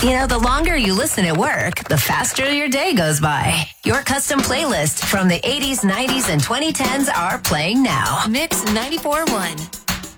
You know, the longer you listen at work, the faster your day goes by. Your custom playlist from the 80s, 90s, and 2010s are playing now. Mix 94.1.